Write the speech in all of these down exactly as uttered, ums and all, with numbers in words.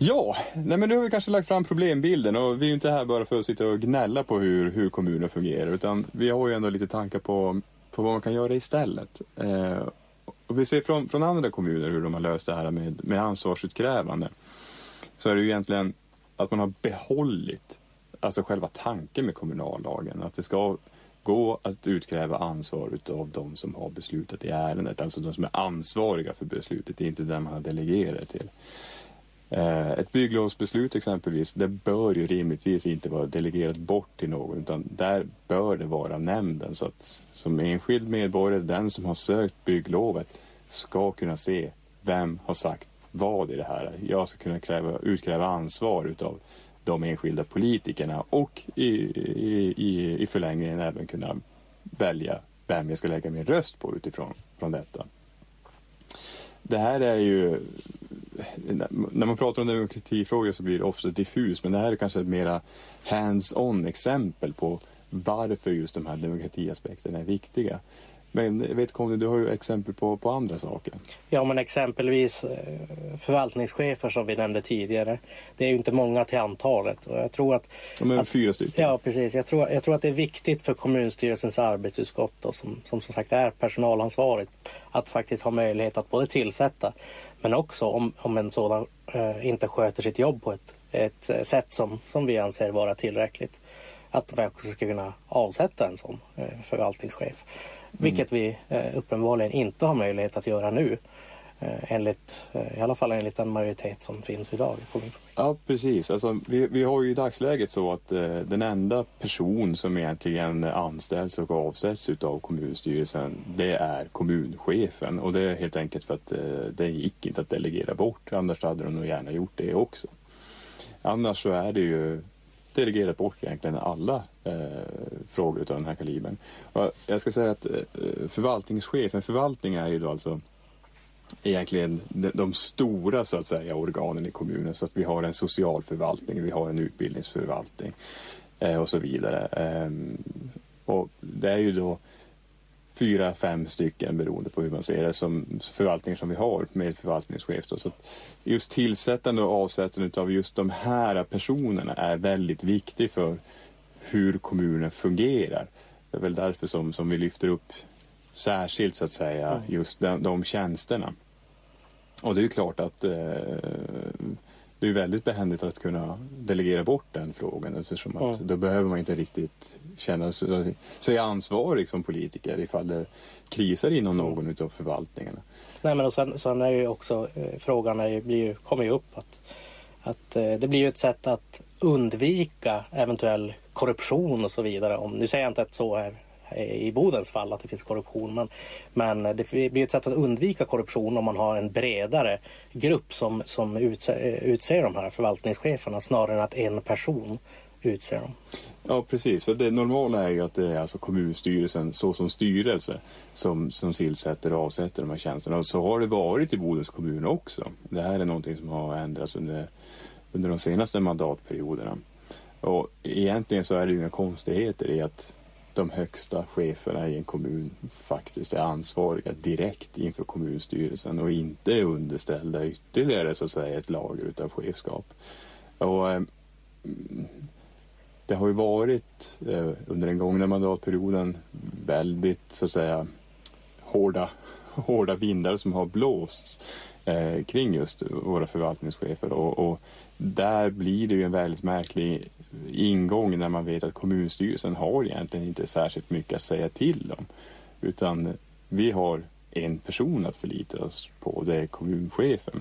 Ja, nej men nu har vi kanske lagt fram problembilden och vi är ju inte här bara för att sitta och gnälla på hur, hur kommunen fungerar, utan vi har ju ändå lite tankar på, på vad man kan göra istället. Eh, och vi ser från, från andra kommuner hur de har löst det här med, med ansvarsutkrävande. Så är det ju egentligen att man har behållit alltså själva tanken med kommunallagen, att det ska gå att utkräva ansvar av de som har beslutat i ärendet, alltså de som är ansvariga för beslutet, det är inte den man har delegerat till. Ett bygglovsbeslut exempelvis, det bör ju rimligtvis inte vara delegerat bort till någon, utan där bör det vara nämnden, så att som enskild medborgare, den som har sökt bygglovet ska kunna se vem har sagt vad i det här. Jag ska kunna kräva, utkräva ansvar utav de enskilda politikerna och i, i, i, i förlängningen även kunna välja vem jag ska lägga min röst på utifrån från detta. Det här är ju, när man pratar om demokratifrågor så blir det ofta diffus, men det här är kanske ett mera hands-on exempel på varför just de här demokratiaspekterna är viktiga. Men jag vet Conny, du har ju exempel på, på andra saker. Ja, men exempelvis förvaltningschefer som vi nämnde tidigare. Det är ju inte många till antalet. Och jag tror att, De är att, fyra stycken. Ja, precis. Jag tror, jag tror att det är viktigt för kommunstyrelsens arbetsutskott då, som, som som sagt är personalansvarigt, att faktiskt ha möjlighet att både tillsätta, men också om, om en sådan eh, inte sköter sitt jobb på ett, ett sätt som, som vi anser vara tillräckligt, att vi också ska kunna avsätta en sån eh, förvaltningschef. Vilket mm. vi eh, uppenbarligen inte har möjlighet att göra nu. Eh, enligt, eh, I alla fall enligt den majoritet som finns idag. Ja, precis. Alltså, vi, vi har ju i dagsläget så att eh, den enda person som egentligen anställs och avsätts av kommunstyrelsen, det är kommunchefen. Och det är helt enkelt för att eh, det gick inte att delegera bort. Annars hade de nog gärna gjort det också. Annars så är det ju delegerat bort egentligen alla eh, frågor av den här kalibern. Och jag ska säga att eh, förvaltningschefen, förvaltning är ju då alltså egentligen de, de stora så att säga organen i kommunen, så att vi har en socialförvaltning, vi har en utbildningsförvaltning eh, och så vidare. Eh, och det är ju då fyra, fem stycken beroende på hur man ser det som förvaltningar som vi har med förvaltningschef. Då. Så att just tillsättande och avsättande av just de här personerna är väldigt viktigt för hur kommunen fungerar. Det är väl därför som, som vi lyfter upp särskilt så att säga just de, de tjänsterna. Och det är ju klart att eh, det är väldigt behändigt att kunna delegera bort den frågan, eftersom att mm. då behöver man inte riktigt känna sig, sig ansvarig som politiker ifall det krisar inom någon utav förvaltningarna. Nej, men och sen, sen är ju också eh, frågan är, blir ju, kommer ju upp att, att eh, det blir ju ett sätt att undvika eventuell korruption och så vidare. Om, nu säger jag inte att så är i Bodens fall att det finns korruption, men, men det blir ett sätt att undvika korruption om man har en bredare grupp som, som utser, utser de här förvaltningscheferna snarare än att en person utser dem. Ja, precis. För det normala är ju att det är alltså kommunstyrelsen så som styrelse som, som tillsätter och avsätter de här tjänsterna. Och så har det varit i Bodens kommun också. Det här är någonting som har ändrats under, under de senaste mandatperioderna. Och egentligen så är det ju inga konstigheter i att de högsta cheferna i en kommun faktiskt är ansvariga direkt inför kommunstyrelsen och inte är underställda ytterligare så att säga ett lager utav chefskap. Och eh, det har ju varit eh, under den gångna mandatperioden väldigt så att säga hårda, hårda vindar som har blåsts eh, kring just våra förvaltningschefer och, och där blir det ju en väldigt märklig ingång när man vet att kommunstyrelsen har egentligen inte särskilt mycket att säga till om, utan vi har en person att förlita oss på, det är kommunchefen.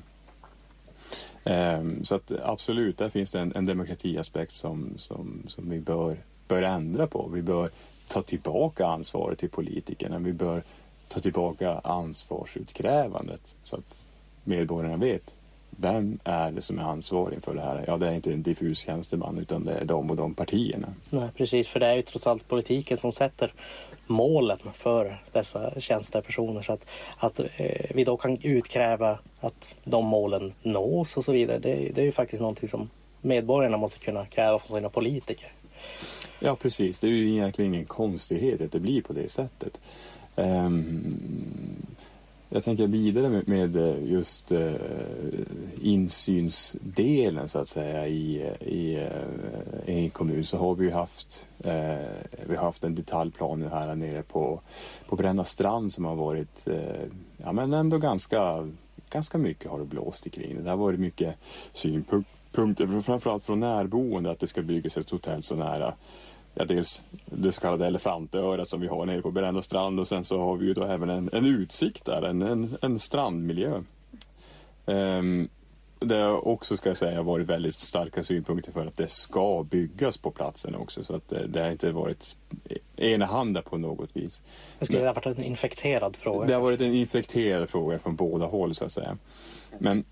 Um, så att absolut, där finns det en, en demokratiaspekt som, som, som vi bör, bör ändra på. Vi bör ta tillbaka ansvaret till politikerna, vi bör ta tillbaka ansvarsutkrävandet så att medborgarna vet vem är det som är ansvarig för det här? Ja, det är inte en diffus tjänsteman utan det är de och de partierna. Nej, precis, för det är ju trots allt politiken som sätter målen för dessa tjänstepersoner så att, att eh, vi då kan utkräva att de målen nås och så vidare. Det, det är ju faktiskt någonting som medborgarna måste kunna kräva från sina politiker. Ja, precis. Det är ju egentligen ingen konstighet att det blir på det sättet. Um, Jag tänker vidare med, med just uh, insynsdelen så att säga i, i, i en kommun så har vi ju haft eh, vi har haft en detaljplan här nere på, på Bränna strand som har varit eh, ja men ändå ganska ganska mycket har det blåst kring det. Det har varit mycket synpunkter framförallt från närboende att det ska byggas ett hotell så nära ja, dels det så kallade elefantörat som vi har nere på Bränna strand och sen så har vi ju då även en, en utsikt där, en, en, en strandmiljö. Um, det har också ska jag säga varit väldigt starka synpunkter för att det ska byggas på platsen också så att det, det har inte varit enahanda på något vis. Det skulle ha varit en infekterad fråga. Det har varit en infekterad fråga från båda håll så att säga. Men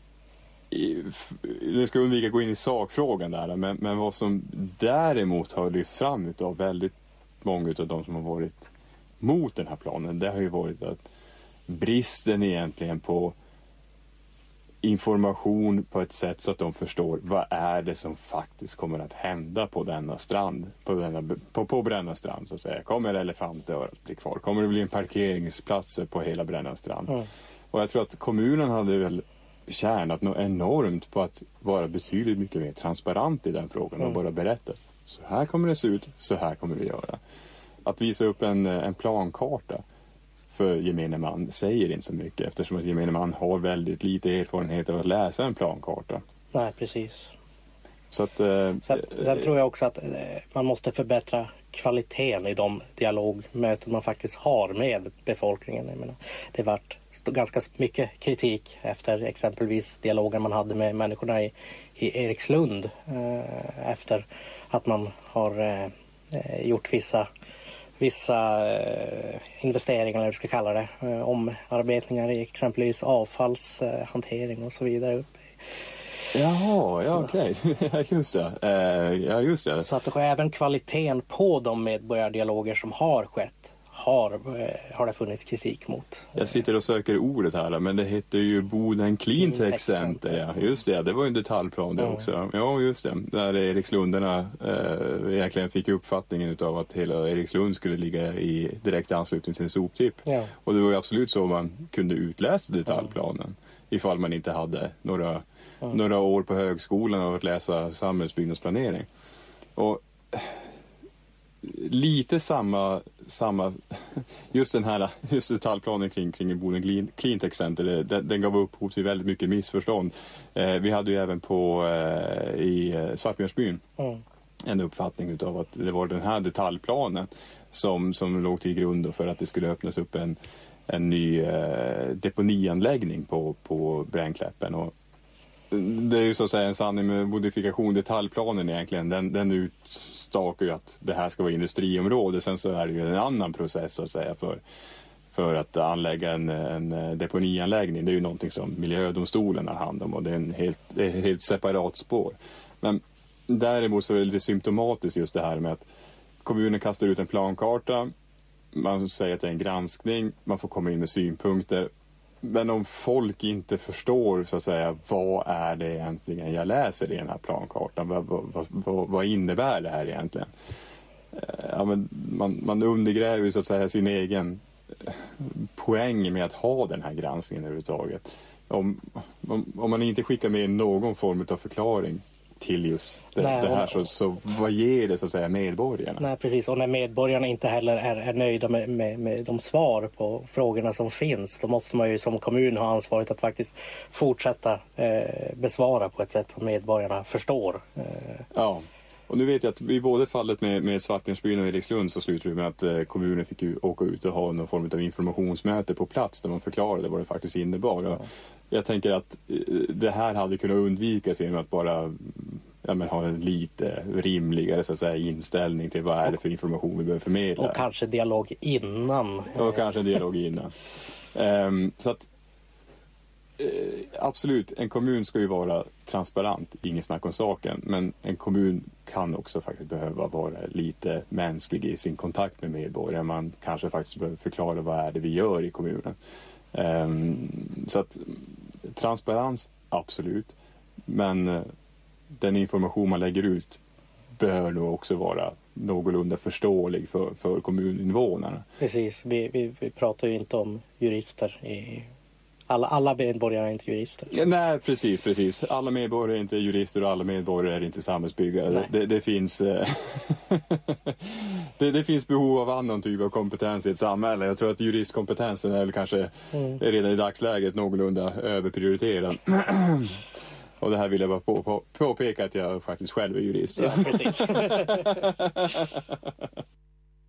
det ska undvika att gå in i sakfrågan där men, men vad som däremot har lyfts fram av väldigt många av de som har varit mot den här planen det har ju varit att bristen egentligen på information på ett sätt så att de förstår vad är det som faktiskt kommer att hända på denna strand på, denna, på, på Bränna strand så att säga. Kommer elefantörat bli kvar? Kommer det bli en parkeringsplats på hela Bränna strand? Mm. Och jag tror att kommunen hade väl tjänat något enormt på att vara betydligt mycket mer transparent i den frågan och mm. bara berätta. Så här kommer det se ut, så här kommer vi göra. Att visa upp en, en plankarta för gemene man säger inte så mycket eftersom att gemene man har väldigt lite erfarenhet av att läsa en plankarta. Nej, precis. Så att, eh, sen, sen tror jag också att eh, man måste förbättra kvaliteten i de dialogmöten man faktiskt har med befolkningen. Jag menar, det har varit ganska mycket kritik efter exempelvis dialogen man hade med människorna i, i Erikslund eh, efter att man har eh, gjort vissa vissa eh, investeringar eller vad vi ska kalla det, eh, omarbetningar i exempelvis avfallshantering och så vidare. Jaha, ja okej. Okay. just det. Eh, ja, just det. Så att det även kvaliteten på de medborgardialoger som har skett har, eh, har det funnits kritik mot. Jag sitter och söker ordet här, men det heter ju Boden Cleantech Center. Ja. Just det, det var ju en detaljplan det mm. också. Ja, just det. Där Erikslunderna eh, egentligen fick uppfattningen av att hela Erikslund skulle ligga i direkt anslutning till en soptipp. Ja. Och det var ju absolut så man kunde utläsa detaljplanen. Mm. Ifall man inte hade några, mm. några år på högskolan och att läsa samhällsbyggnadsplanering. Och lite samma, samma just den här just detaljplanen kring, kring Boden Cleantech Center, den, den gav upphov till väldigt mycket missförstånd. Eh, vi hade ju även på eh, i Svartmjörsbyn mm. en uppfattning utav att det var den här detaljplanen som, som låg till grund för att det skulle öppnas upp en, en ny eh, deponianläggning på, på Bränkläppen. Och det är ju så att säga en sanning med modifikation. Detaljplanen egentligen, den, den utstakar ju att det här ska vara industriområde. Sen så är det ju en annan process så att säga för, för att anlägga en, en deponianläggning. Det är ju någonting som miljödomstolen har hand om och det är en helt, det är ett helt separat spår. Men däremot så är det lite symptomatiskt just det här med att kommunen kastar ut en plankarta. Man säger att det är en granskning. Man får komma in med synpunkter. Men om folk inte förstår så att säga vad är det egentligen jag läser i den här plankartan, vad, vad, vad, vad innebär det här egentligen? Ja, men man, man undergräver så att säga sin egen poäng med att ha den här granskningen överhuvudtaget. Om, om, om man inte skickar med någon form av förklaring till just det, nej, det här så, så vad ger det så att säga medborgarna? Nej, precis. Och när medborgarna inte heller är, är nöjda med, med, med de svar på frågorna som finns, då måste man ju som kommun ha ansvaret att faktiskt fortsätta eh, besvara på ett sätt som medborgarna förstår. Eh. Ja, och nu vet jag att i både fallet med, med Svartmjörsbyn och Erikslund så slutade det med att eh, kommunen fick ju åka ut och ha någon form av informationsmöte på plats där man förklarade vad det faktiskt innebar. Ja. Jag tänker att det här hade kunnat undvikas genom att bara ja, men ha en lite rimligare så att säga, inställning till vad är det för information vi behöver förmedla. Och kanske dialog innan. Och kanske en dialog innan. um, så att uh, absolut, en kommun ska ju vara transparent, ingen snack om saken. Men en kommun kan också faktiskt behöva vara lite mänsklig i sin kontakt med medborgare. Man kanske faktiskt behöver förklara vad är det vi gör i kommunen. Um, så att transparens, absolut. Men uh, den information man lägger ut bör nog också vara någorlunda förståelig för, för kommuninvånarna. Precis, vi, vi, vi pratar ju inte om jurister i Alla, alla medborgare är inte jurister. Ja, nej, precis, precis. Alla medborgare är inte jurister och alla medborgare är inte samhällsbyggare. Det, det, det, finns, det, det finns behov av annan typ av kompetens i ett samhälle. Jag tror att juristkompetensen är väl kanske mm. redan i dagsläget någorlunda överprioriterad. Och det här vill jag bara på, på, påpeka att jag faktiskt själv är jurist. Ja, precis.